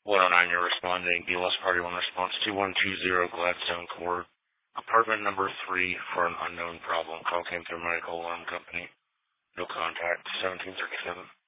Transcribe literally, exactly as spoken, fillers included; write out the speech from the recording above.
one oh nine, you're responding. B L S Party one response two one two zero Gladstone Court. Apartment number three for an unknown problem. Call came through Medical Alarm Company. No contact. seventeen thirty-seven.